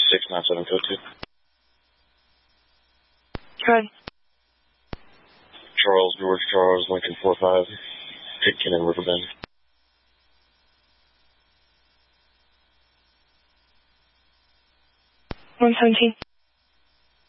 697 code 2. Go ahead. Charles, George, Charles, Lincoln 45, Pitkin and Riverbend. 117.